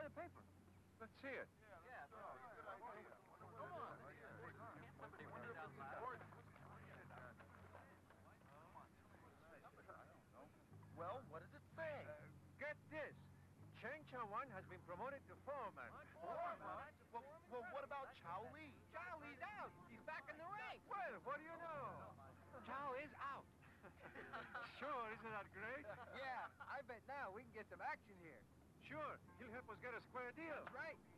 the paper. Let's see it. Yeah. Come on. Somebody read it out loud. Well, what does it say? Get this. Cheng Chao-wan has been promoted to foreman. Well, what about Chow Lee? Chow Lee's out. He's back in the ring. Well, what do you know? Chow is out. Sure, isn't that great? Yeah, I bet now we can get some action here. Sure, he'll help us get a square deal. That's right.